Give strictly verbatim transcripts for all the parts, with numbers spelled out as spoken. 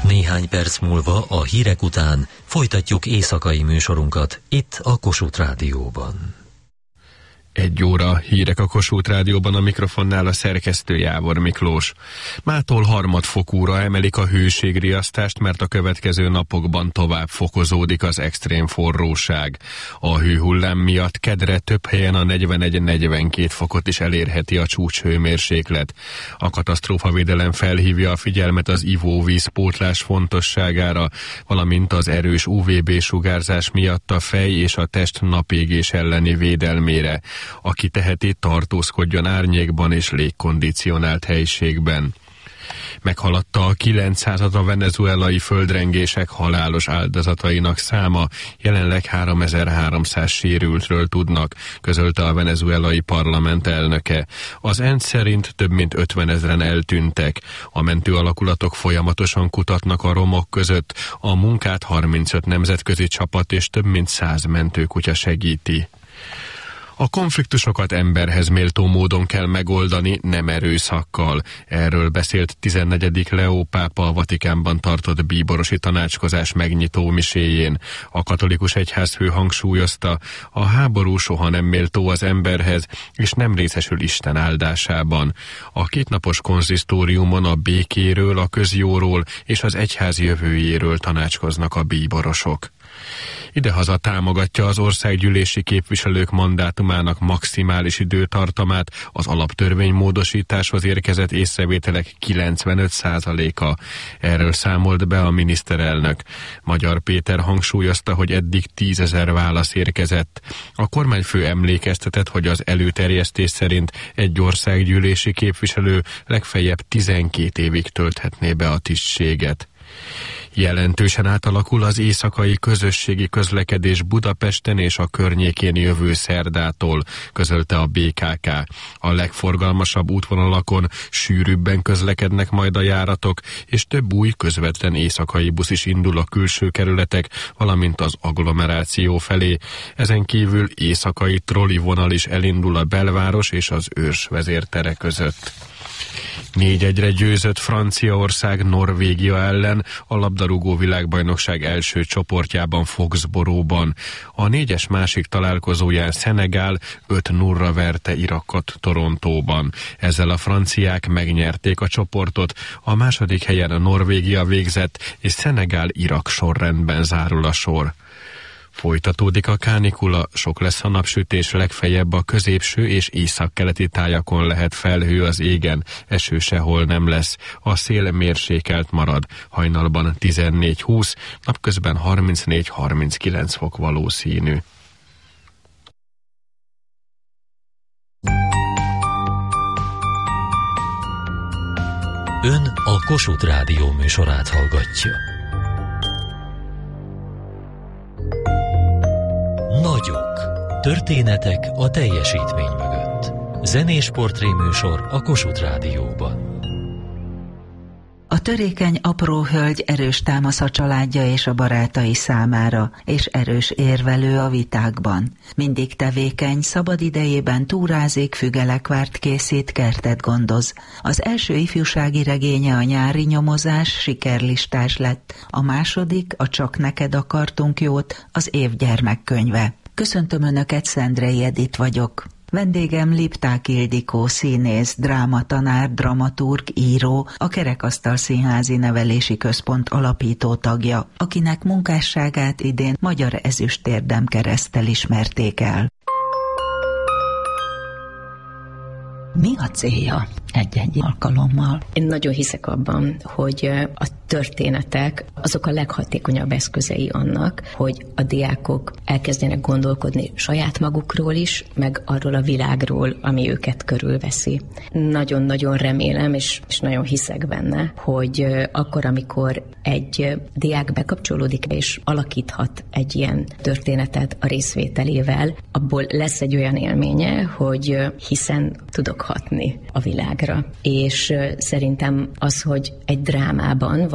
Néhány perc múlva a hírek után folytatjuk éjszakai műsorunkat itt a Kossuth Rádióban. Egy óra hírek a Kossuth Rádióban, a mikrofonnál a szerkesztő Jávor Miklós. Mától harmadfokúra emelik a hőségriasztást, mert a következő napokban tovább fokozódik az extrém forróság. A hőhullám miatt kedre több helyen a negyvenegy-negyvenkét fokot is elérheti a csúcshőmérséklet. A katasztrófavédelem felhívja a figyelmet az ivóvíz pótlás fontosságára, valamint az erős ú vé bé-sugárzás miatt a fej és a test napégés elleni védelmére. Aki teheti, tartózkodjon árnyékban és légkondicionált helyiségben. Meghaladta a kilencszázat a venezuelai földrengések halálos áldozatainak száma, jelenleg háromezer-háromszáz sérültről tudnak, közölte a venezuelai parlament elnöke. Az ENSZ szerint több mint ötvenezren eltűntek. A mentő alakulatok folyamatosan kutatnak a romok között, a munkát harmincöt nemzetközi csapat és több mint száz mentőkutya segíti. A konfliktusokat emberhez méltó módon kell megoldani, nem erőszakkal. Erről beszélt tizennegyedik Leó pápa a Vatikánban tartott bíborosi tanácskozás megnyitó miséjén. A katolikus egyházfő hangsúlyozta, a háború soha nem méltó az emberhez, és nem részesül Isten áldásában. A kétnapos konzisztóriumon a békéről, a közjóról és az egyház jövőjéről tanácskoznak a bíborosok. Idehaza támogatja az országgyűlési képviselők mandátumának maximális időtartamát az alaptörvény módosításhoz érkezett észrevételek kilencvenöt százaléka. Erről számolt be a miniszterelnök. Magyar Péter hangsúlyozta, hogy eddig tízezer válasz érkezett. A kormányfő emlékeztetett, hogy az előterjesztés szerint egy országgyűlési képviselő legfeljebb tizenkét évig tölthetné be a tisztséget. Jelentősen átalakul az éjszakai közösségi közlekedés Budapesten és a környékén jövő szerdától, közölte a bé ká ká. A legforgalmasabb útvonalakon sűrűbben közlekednek majd a járatok, és több új közvetlen éjszakai busz is indul a külső kerületek, valamint az agglomeráció felé. Ezen kívül éjszakai trollivonal is elindul a belváros és az Őrs vezértere között. négy egyre győzött Franciaország Norvégia ellen a labdarúgó világbajnokság első csoportjában Foxboróban. A négyes másik találkozóján Szenegál öt nullra verte Irakot Torontóban. Ezzel a franciák megnyerték a csoportot, a második helyen a Norvégia végzett, és Szenegál-Irak sorrendben zárul a sor. Folytatódik a kánikula, sok lesz a napsütés, legfeljebb a középső és északkeleti tájakon lehet felhő az égen, eső sehol nem lesz, a szél mérsékelt marad, hajnalban tizennégy húsz, napközben harmincnégy harminckilenc fok valószínű. Ön a Kossuth Rádió műsorát hallgatja. Nagyok. Történetek a teljesítmény mögött. Zenés portréműsor a Kossuth Rádióban. A törékeny apró hölgy erős támasz a családja és a barátai számára, és erős érvelő a vitákban. Mindig tevékeny, szabad idejében túrázik, fügelekvárt készít, kertet gondoz. Az első ifjúsági regénye, a Nyári nyomozás sikerlistás lett, a második, a Csak neked akartunk jót, az év gyermekkönyve. Köszöntöm Önöket, Szendrei Edit vagyok. Vendégem Lipták Ildikó színész, drámatanár, dramaturg, író, a Kerekasztal Színházi Nevelési Központ alapító tagja, akinek munkásságát idén Magyar Ezüstérdem kereszttel ismerték el. Mi a célja egy-egy alkalommal? Én nagyon hiszek abban, hogy a történetek azok a leghatékonyabb eszközei annak, hogy a diákok elkezdjenek gondolkodni saját magukról is, meg arról a világról, ami őket körülveszi. Nagyon-nagyon remélem, és, és nagyon hiszek benne, hogy akkor, amikor egy diák bekapcsolódik és alakíthat egy ilyen történetet a részvételével, abból lesz egy olyan élménye, hogy hiszen tudok hatni a világra. És szerintem az, hogy egy drámában, vagy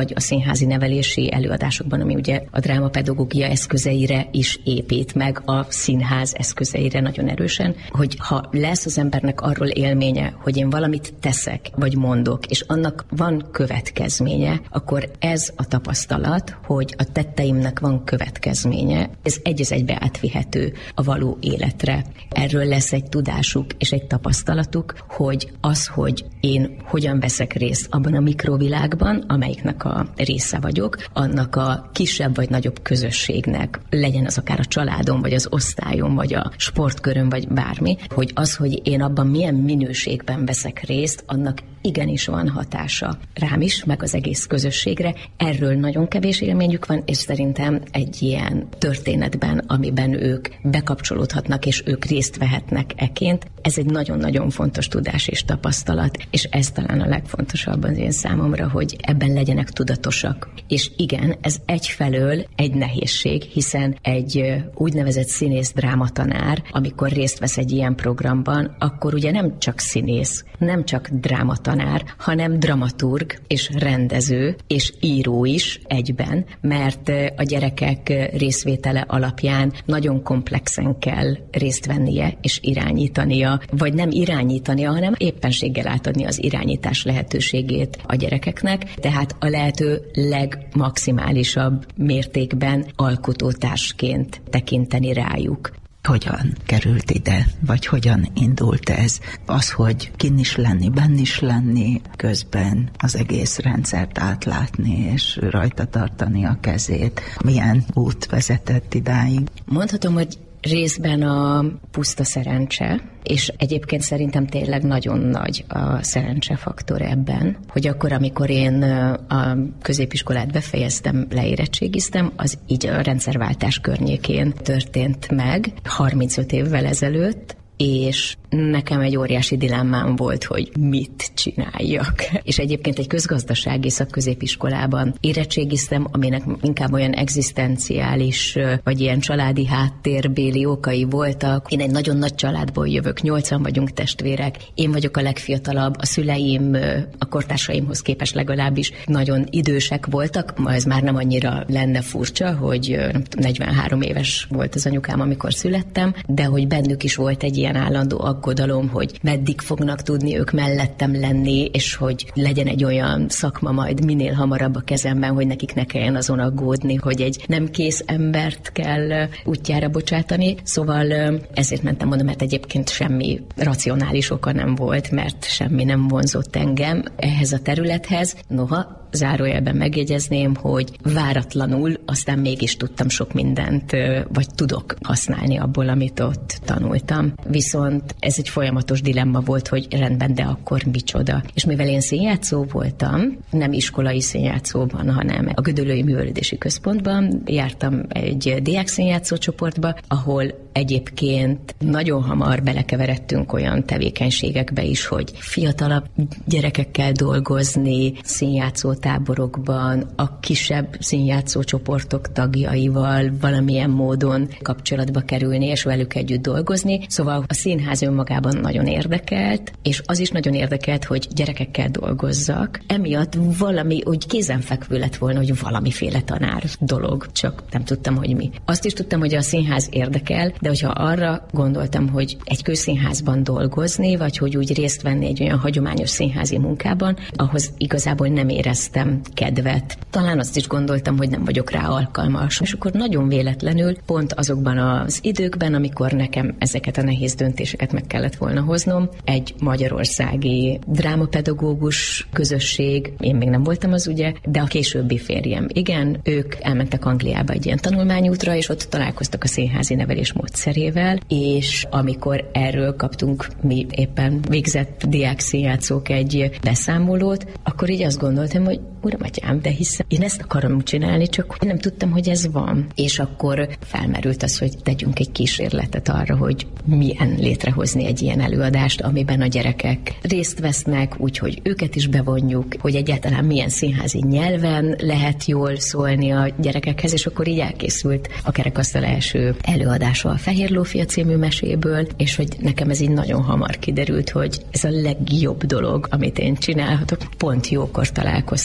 vagy a színházi nevelési előadásokban, ami ugye a drámapedagógia eszközeire is épít, meg a színház eszközeire nagyon erősen, hogy ha lesz az embernek arról élménye, hogy én valamit teszek, vagy mondok, és annak van következménye, akkor ez a tapasztalat, hogy a tetteimnek van következménye, ez egy az egybe átvihető a való életre. Erről lesz egy tudásuk és egy tapasztalatuk, hogy az, hogy én hogyan veszek részt abban a mikrovilágban, amelyiknek a része vagyok, annak a kisebb vagy nagyobb közösségnek, legyen az akár a családom, vagy az osztályom, vagy a sportköröm, vagy bármi, hogy az, hogy én abban milyen minőségben veszek részt, annak igenis van hatása rám is, meg az egész közösségre. Erről nagyon kevés élményük van, és szerintem egy ilyen történetben, amiben ők bekapcsolódhatnak, és ők részt vehetnek eként, ez egy nagyon-nagyon fontos tudás és tapasztalat, és ez talán a legfontosabb az én számomra, hogy ebben legyenek tudatosak. És igen, ez egyfelől egy nehézség, hiszen egy úgynevezett színész drámatanár, amikor részt vesz egy ilyen programban, akkor ugye nem csak színész, nem csak drámatanár, hanem dramaturg és rendező és író is egyben, mert a gyerekek részvétele alapján nagyon komplexen kell részt vennie és irányítania, vagy nem irányítania, hanem éppenséggel átadni az irányítás lehetőségét a gyerekeknek, tehát a lehető legmaximálisabb mértékben alkotótársként tekinteni rájuk. Hogyan került ide, vagy hogyan indult ez? Az, hogy kinn is lenni, benn is lenni, közben az egész rendszert átlátni, és rajta tartani a kezét. Milyen út vezetett idáig? Mondhatom, hogy részben a puszta szerencse, és egyébként szerintem tényleg nagyon nagy a szerencsefaktor ebben, hogy akkor, amikor én a középiskolát befejeztem, leérettségiztem, az így a rendszerváltás környékén történt meg, harmincöt évvel ezelőtt, és nekem egy óriási dilemmám volt, hogy mit csináljak. És egyébként egy közgazdasági szakközépiskolában érettségiztem, aminek inkább olyan egzisztenciális, vagy ilyen családi háttérbéli okai voltak. Én egy nagyon nagy családból jövök, nyolcan vagyunk testvérek, én vagyok a legfiatalabb, a szüleim a kortársaimhoz képest legalábbis nagyon idősek voltak, ma ez már nem annyira lenne furcsa, hogy negyvenhárom éves volt az anyukám, amikor születtem, de hogy bennük is volt egy ilyen állandó aggodalom, hogy meddig fognak tudni ők mellettem lenni, és hogy legyen egy olyan szakma majd minél hamarabb a kezemben, hogy nekik ne kelljen azon aggódni, hogy egy nem kész embert kell útjára bocsátani. Szóval ezért mentem oda, mert egyébként semmi racionális oka nem volt, mert semmi nem vonzott engem ehhez a területhez. Noha zárójelben megjegyezném, hogy váratlanul aztán mégis tudtam sok mindent, vagy tudok használni abból, amit ott tanultam. Viszont ez egy folyamatos dilemma volt, hogy rendben, de akkor micsoda. És mivel én színjátszó voltam, nem iskolai színjátszóban, hanem a Gödöllői Művelődési Központban jártam egy diák színjátszó csoportba, ahol egyébként nagyon hamar belekeveredtünk olyan tevékenységekbe is, hogy fiatalabb gyerekekkel dolgozni, színjátszó táborokban, a kisebb színjátszó csoportok tagjaival valamilyen módon kapcsolatba kerülni, és velük együtt dolgozni. Szóval a színház önmagában nagyon érdekelt, és az is nagyon érdekelt, hogy gyerekekkel dolgozzak. Emiatt valami úgy kézenfekvő lett volna, hogy valamiféle tanár dolog, csak nem tudtam, hogy mi. Azt is tudtam, hogy a színház érdekel, de hogyha arra gondoltam, hogy egy közszínházban dolgozni, vagy hogy úgy részt venni egy olyan hagyományos színházi munkában, ahhoz igazából nem éreztem kedvet. Talán azt is gondoltam, hogy nem vagyok rá alkalmas. És akkor nagyon véletlenül, pont azokban az időkben, amikor nekem ezeket a nehéz döntéseket meg kellett volna hoznom, egy magyarországi drámapedagógus közösség, én még nem voltam az ugye, de a későbbi férjem, igen, ők elmentek Angliába egy ilyen tanulmányútra, és ott találkoztak a színházi nevelés módszerével, és amikor erről kaptunk mi éppen végzett diákszínjátszók egy beszámolót, akkor így azt gondoltam, hogy uram, atyám, de hiszem, én ezt akarom csinálni, csak nem tudtam, hogy ez van. És akkor felmerült az, hogy tegyünk egy kísérletet arra, hogy milyen létrehozni egy ilyen előadást, amiben a gyerekek részt vesznek, úgyhogy őket is bevonjuk, hogy egyáltalán milyen színházi nyelven lehet jól szólni a gyerekekhez, és akkor így elkészült a Kerekasztal első előadása a Fehér Lófia című meséből, és hogy nekem ez így nagyon hamar kiderült, hogy ez a legjobb dolog, amit én csinálhatok. Pont jókor találkoztam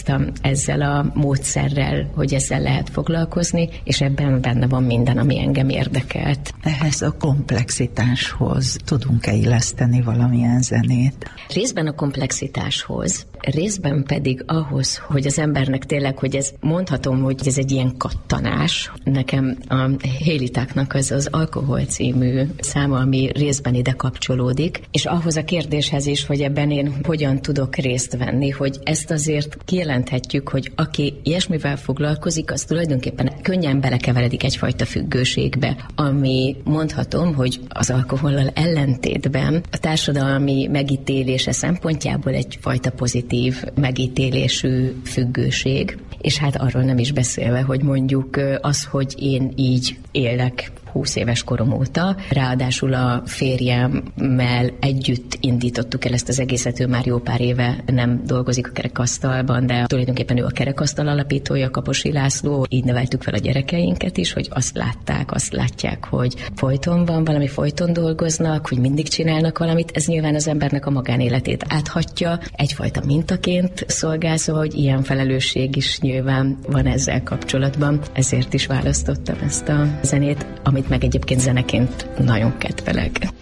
találkoztam ezzel a módszerrel, hogy ezzel lehet foglalkozni, és ebben benne van minden, ami engem érdekelt. Ehhez a komplexitáshoz tudunk-e illeszteni valamilyen zenét? Részben a komplexitáshoz, részben pedig ahhoz, hogy az embernek tényleg, hogy ez mondhatom, hogy ez egy ilyen kattanás. Nekem a Hélitáknak az az Alkohol című száma, ami részben ide kapcsolódik, és ahhoz a kérdéshez is, hogy ebben én hogyan tudok részt venni, hogy ezt azért kijelenthetjük, hogy aki ilyesmivel foglalkozik, az tulajdonképpen könnyen belekeveredik egyfajta függőségbe, ami mondhatom, hogy az alkohollal ellentétben a társadalmi megítélése szempontjából egyfajta pozitív megítélésű függőség, és hát arról nem is beszélve, hogy mondjuk az, hogy én így élek húsz éves korom óta. Ráadásul a férjemmel együtt indítottuk el ezt az egészet, ő már jó pár éve nem dolgozik a kerekasztalban, de tulajdonképpen ő a kerekasztal alapítója, Kaposi László. Így neveltük fel a gyerekeinket is, hogy azt látták, azt látják, hogy folyton van valami, folyton dolgoznak, hogy mindig csinálnak valamit. Ez nyilván az embernek a magánéletét áthatja, egyfajta mintaként szolgál, szóval, hogy ilyen felelősség is nyilván van ezzel kapcsolatban. Ezért is választottam ezt a zenét, amit meg egyébként zeneként nagyon kedvelek.